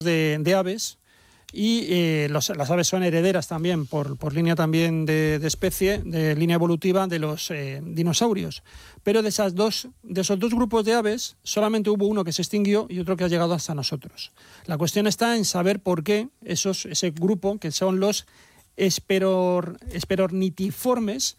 de aves. Y las aves son herederas también por línea también de especie, de línea evolutiva de los dinosaurios. Pero de esos dos grupos de aves solamente hubo uno que se extinguió y otro que ha llegado hasta nosotros. La cuestión está en saber por qué ese grupo, que son los esperornitiformes,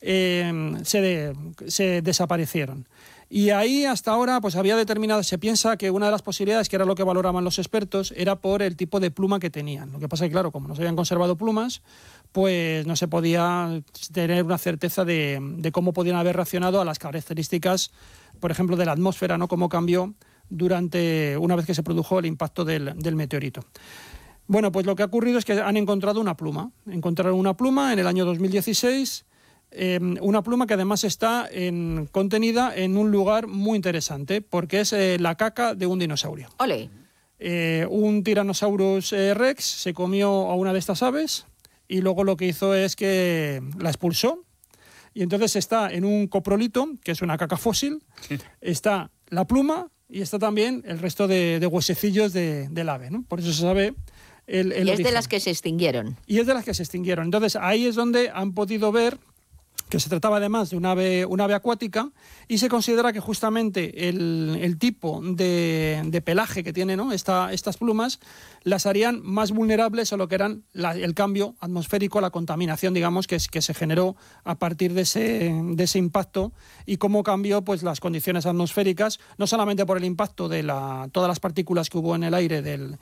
se desaparecieron. Y ahí hasta ahora pues se piensa que una de las posibilidades, que era lo que valoraban los expertos, era por el tipo de pluma que tenían. Lo que pasa es que, claro, como no se habían conservado plumas, pues no se podía tener una certeza de cómo podían haber reaccionado a las características, por ejemplo, de la atmósfera, ¿no? Cómo cambió una vez que se produjo el impacto del meteorito. Bueno, pues lo que ha ocurrido es que han encontrado una pluma. Encontraron una pluma en el año 2016, una pluma que además está contenida en un lugar muy interesante, porque es la caca de un dinosaurio. ¡Ole! Un Tyrannosaurus Rex se comió a una de estas aves y luego lo que hizo es que la expulsó, y entonces está en un coprolito, que es una caca fósil, está la pluma y está también el resto de huesecillos del ave, ¿no? Por eso se sabe el y es origen. de las que se extinguieron. Y es de las que se extinguieron. Entonces ahí es donde han podido ver que se trataba además de un ave acuática, y se considera que justamente el tipo de pelaje que tienen, ¿no? estas plumas las harían más vulnerables a lo que eran el cambio atmosférico, la contaminación, digamos, que se generó a partir de ese impacto, y cómo cambió pues las condiciones atmosféricas, no solamente por el impacto de todas las partículas que hubo en el aire del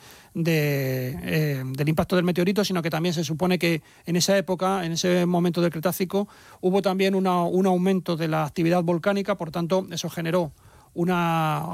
impacto del meteorito, sino que también se supone que en esa época, en ese momento del Cretácico, hubo también un aumento de la actividad volcánica. Por tanto, eso generó una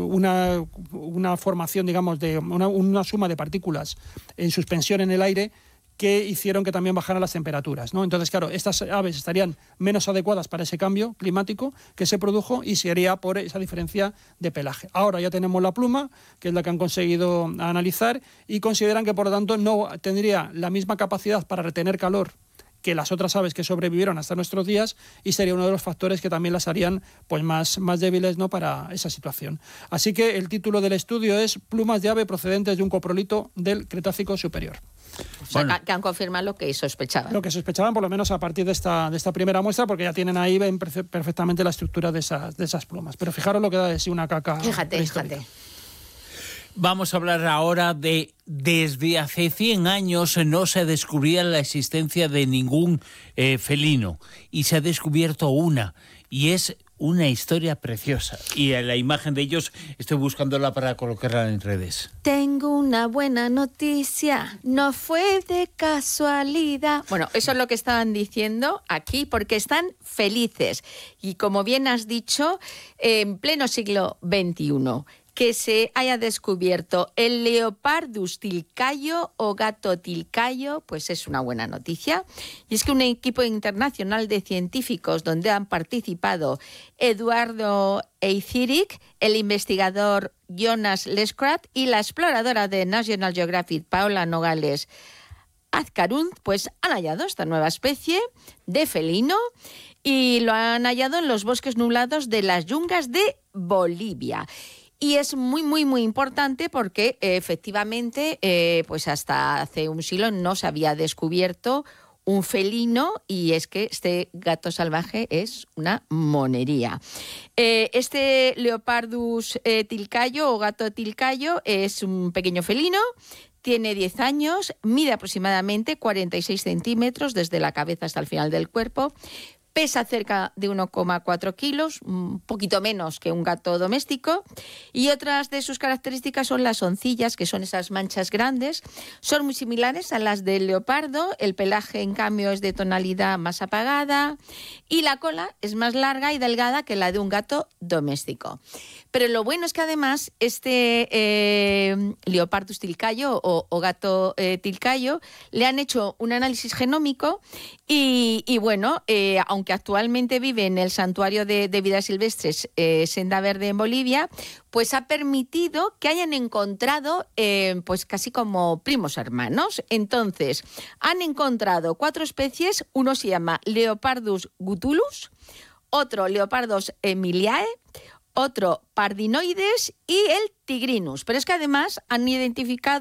formación, digamos, de una suma de partículas en suspensión en el aire, que hicieron que también bajaran las temperaturas, ¿no? Entonces, claro, estas aves estarían menos adecuadas para ese cambio climático que se produjo, y se haría por esa diferencia de pelaje. Ahora ya tenemos la pluma, que es la que han conseguido analizar, y consideran que, por lo tanto, no tendría la misma capacidad para retener calor que las otras aves que sobrevivieron hasta nuestros días, y sería uno de los factores que también las harían pues más débiles, ¿no?, para esa situación. Así que el título del estudio es Plumas de ave procedentes de un coprolito del Cretácico superior. O sea, bueno, que han confirmado lo que sospechaban. Lo que sospechaban, por lo menos a partir de esta primera muestra, porque ya tienen ahí, ven perfectamente la estructura de esas plumas. Pero fijaros lo que da de sí una caca. Fíjate. Vamos a hablar ahora desde hace 100 años no se descubría la existencia de ningún felino, y se ha descubierto una, y es una historia preciosa. Y la imagen de ellos estoy buscándola para colocarla en redes. Tengo una buena noticia, no fue de casualidad. Bueno, eso es lo que estaban diciendo aquí, porque están felices. Y como bien has dicho, en pleno siglo XXI, que se haya descubierto el Leopardus tilcaio o gato tilcaio, pues es una buena noticia. Y es que un equipo internacional de científicos, donde han participado Eduardo Eyzirik, el investigador Jonas Leskrat y la exploradora de National Geographic Paola Nogales Azcarún, pues han hallado esta nueva especie de felino, y lo han hallado en los bosques nublados de las yungas de Bolivia. Y es muy, muy, muy importante porque efectivamente, pues hasta hace un siglo no se había descubierto un felino, y es que este gato salvaje es una monería. Este Leopardus tilcaio o gato tilcaio es un pequeño felino, tiene 10 años, mide aproximadamente 46 centímetros desde la cabeza hasta el final del cuerpo. Pesa cerca de 1,4 kilos, un poquito menos que un gato doméstico. Y otras de sus características son las oncillas, que son esas manchas grandes. Son muy similares a las del leopardo. El pelaje, en cambio, es de tonalidad más apagada. Y la cola es más larga y delgada que la de un gato doméstico. Pero lo bueno es que además este Leopardus tilcaio o gato tilcaio le han hecho un análisis genómico y bueno, aunque actualmente vive en el Santuario de Vida Silvestres Senda Verde en Bolivia, pues ha permitido que hayan encontrado pues casi como primos hermanos. Entonces, han encontrado 4 especies. Uno se llama Leopardus gutulus, otro Leopardus emiliae, otro Pardinoides y el Tigrinus. Pero es que además han identificado